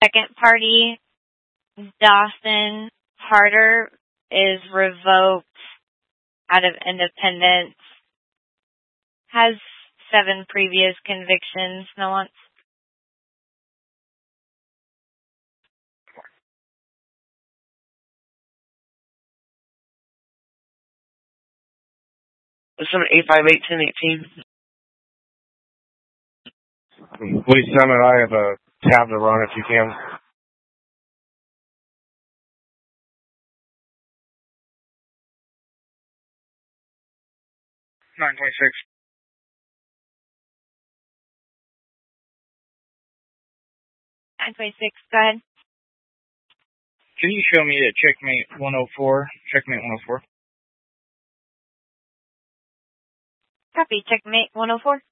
Second party, Dawson Harder, is revoked out of independence. Has 7 previous convictions. No one. Listen, 858-1018. Police Summit, I have a tab to run if you can. 926. 926, go ahead. Can you show me a checkmate 104? Checkmate 104. Copy, checkmate 104.